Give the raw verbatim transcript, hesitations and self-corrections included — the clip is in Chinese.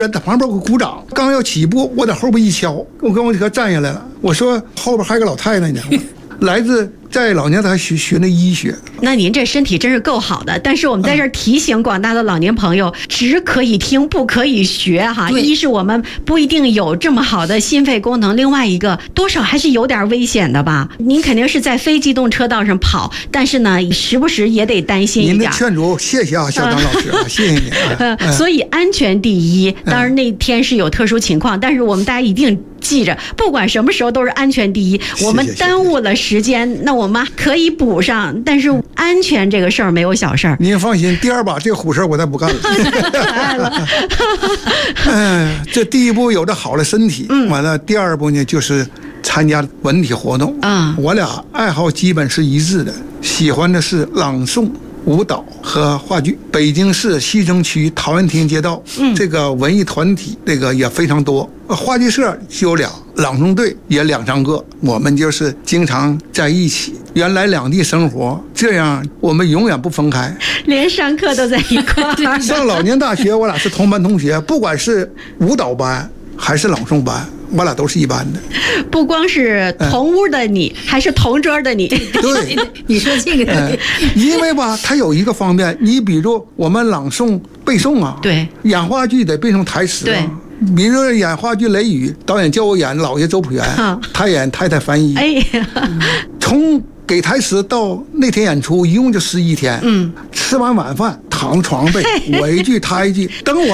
在旁边给我鼓掌，刚要起步，我在后边一敲，我跟我可站下来了。我说后边还有个老太太呢，来自在老年大学学那医学。 那您这身体真是够好的，但是我们在这儿提醒广大的老年朋友，只可以听不可以学哈。一是我们不一定有这么好的心肺功能，另外一个多少还是有点危险的吧。您肯定是在非机动车道上跑，但是呢时不时也得担心一点。 您的劝阻，谢谢啊，校长老师啊，谢谢你。 呃，所以安全第一。当然那天是有特殊情况，但是我们大家一定记着，不管什么时候都是安全第一。我们耽误了时间，那我们可以补上，但是安全这个事儿没有小事儿。 您放心，第二把这个虎事我再不干了。 太了。 嗯，这第一步有着好的身体， 嗯， 完了第二步呢就是参加文体活动啊。 我俩爱好基本是一致的，喜欢的是朗诵、舞蹈和话剧。北京市西城区陶然亭街道，嗯，这个文艺团体这个也非常多，话剧社就有俩，朗诵队也两三个，我们就是经常在一起。原来两地生活，这样我们永远不分开， 连上课都在一块儿。 上老年大学，我俩是同班同学，不管是舞蹈班还是朗诵班，我俩都是一班的。 不光是同屋的你，嗯，还是同桌的你。 对， 你说这个， 嗯，因为吧，它有一个方面，你比如我们朗诵背诵啊， 对， 演话剧得背诵台词啊。 对。 比如说演话剧《雷雨》，导演叫我演老爷周朴园，他演太太翻译。 哎呀， 从给台词到那天演出，一共就十一天。 嗯， 吃完晚饭躺床背，我一句他一句，等我。